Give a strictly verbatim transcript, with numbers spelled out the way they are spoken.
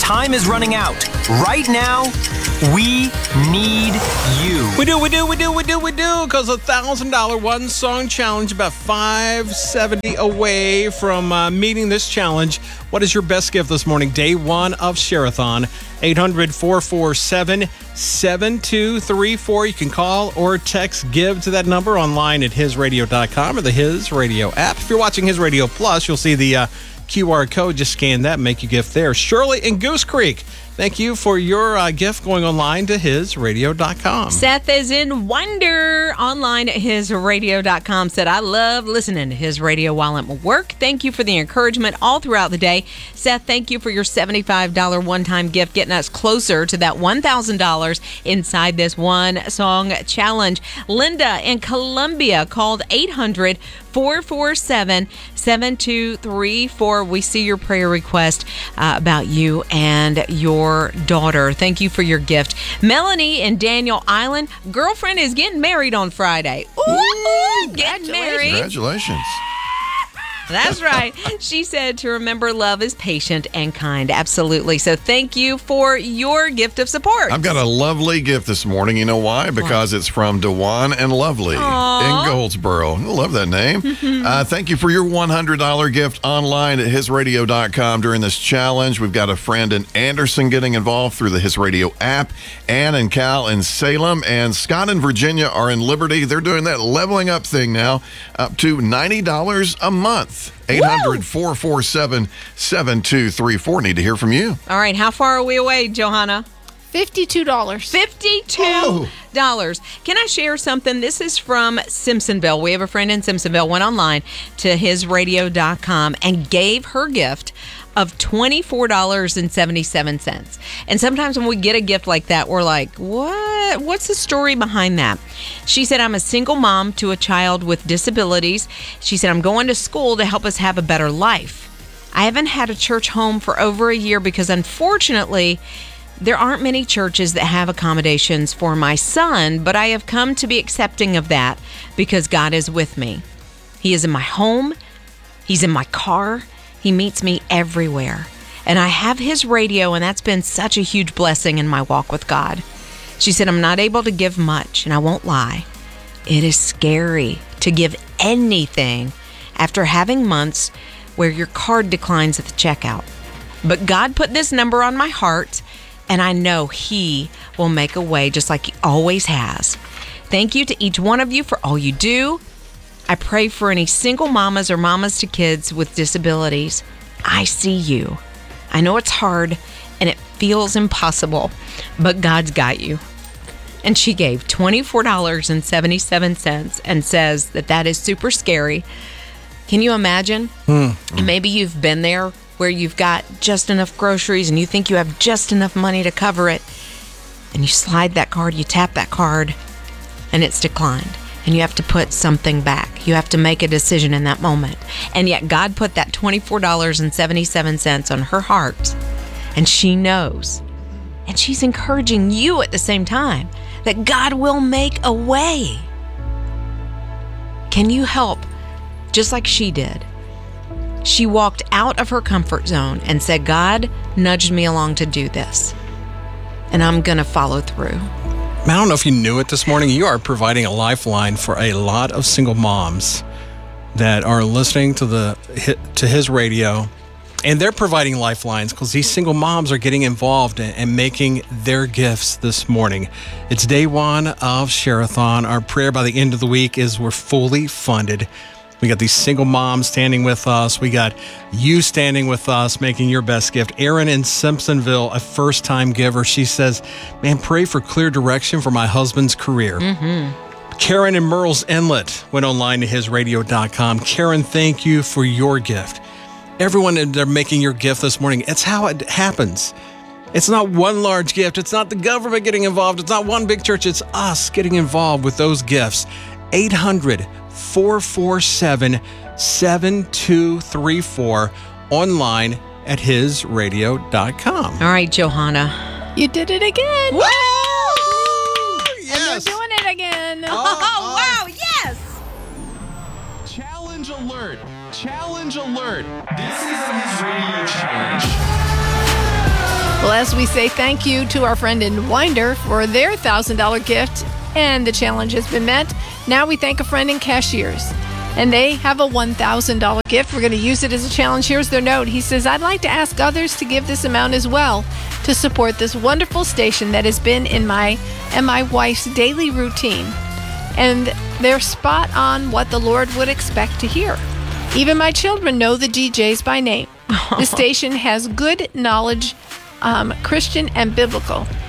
time is running out. Right now, we need you. We do, we do, we do, we do, we do, because a one thousand dollars one-song challenge, about five hundred seventy dollars away from uh, meeting this challenge. What is your best gift this morning? Day one of Share-a-thon. eight hundred, four four seven, seven two three four. You can call or text GIVE to that number online at his radio dot com or the His Radio app. If you're watching His Radio Plus, you'll see the uh, Q R code. Just scan that and make your gift there. Shirley in Goose Creek, thank you for your uh, gift going online to his radio dot com. Seth is in Wonder online at his radio dot com. Said, I love listening to His Radio while I'm at work. Thank you for the encouragement all throughout the day. Seth, thank you for your seventy-five dollars one-time gift, getting us closer to that one thousand dollars inside this one-song challenge. Linda in Columbia called eight hundred, four four seven, seven two three four. We see your prayer request uh, about you and your daughter. Thank you for your gift. Melanie in Daniel Island, girlfriend is getting married on Friday. Ooh, ooh, getting married. Congratulations. That's right. She said to remember love is patient and kind. Absolutely. So thank you for your gift of support. I've got a lovely gift this morning. You know why? Because it's from Dewan and Lovely Aww. in Goldsboro. I love that name. uh, thank you for your one hundred dollars gift online at his radio dot com during this challenge. We've got a friend in Anderson getting involved through the His Radio app. Ann and Cal in Salem. And Scott and Virginia are in Liberty. They're doing that leveling up thing now, up to ninety dollars a month. eight hundred, four four seven, seven two three four. Need to hear from you. All right. How far are we away, Johanna? fifty-two dollars. fifty-two dollars. Oh. Can I share something? This is from Simpsonville. We have a friend in Simpsonville, went online to his radio dot com and gave her gift of twenty-four dollars and seventy-seven cents. And sometimes when we get a gift like that, we're like, what? What's the story behind that? She said, I'm a single mom to a child with disabilities. She said, I'm going to school to help us have a better life. I haven't had a church home for over a year because unfortunately, there aren't many churches that have accommodations for my son, but I have come to be accepting of that because God is with me. He is in my home. He's in my car. He meets me everywhere. And I have his radio, and that's been such a huge blessing in my walk with God. She said, I'm not able to give much, and I won't lie. It is scary to give anything after having months where your card declines at the checkout. But God put this number on my heart, and I know He will make a way just like He always has. Thank you to each one of you for all you do. I pray for any single mamas or mamas to kids with disabilities. I see you. I know it's hard and it feels impossible, but God's got you. And she gave twenty-four dollars and seventy-seven cents and says that that is super scary. Can you imagine? Mm. Maybe you've been there where you've got just enough groceries and you think you have just enough money to cover it. And you slide that card, you tap that card, and it's declined. And you have to put something back. You have to make a decision in that moment. And yet God put that twenty-four dollars and seventy-seven cents on her heart. And she knows. And she's encouraging you at the same time that God will make a way. Can you help just like she did? She walked out of her comfort zone and said, God nudged me along to do this. And I'm going to follow through. I don't know if you knew it this morning. You are providing a lifeline for a lot of single moms that are listening to the to his radio, and they're providing lifelines because these single moms are getting involved and, and making their gifts this morning. It's day one of Share-a-thon. Our prayer by the end of the week is we're fully funded. We got these single moms standing with us. We got you standing with us, making your best gift. Erin in Simpsonville, a first-time giver. She says, man, pray for clear direction for my husband's career. Mm-hmm. Karen in Murrells Inlet went online to his radio dot com. Karen, thank you for your gift. Everyone, they're making your gift this morning. It's how it happens. It's not one large gift. It's not the government getting involved. It's not one big church. It's us getting involved with those gifts. eight hundred, four four seven, seven two three four, online at his radio dot com. All right, Johanna. You did it again. Woo! Yes. And you're doing it again. Oh, oh, wow, yes. Challenge alert. Challenge alert. This is the His Radio Challenge. Well, as we say thank you to our friend in Winder for their one thousand dollars gift, and the challenge has been met, now we thank a friend in Cashiers. And they have a one thousand dollars gift. We're going to use it as a challenge. Here's their note. He says, I'd like to ask others to give this amount as well to support this wonderful station that has been in my and my wife's daily routine. And they're spot on what the Lord would expect to hear. Even my children know the D Js by name. The station has good knowledge, um, Christian and biblical.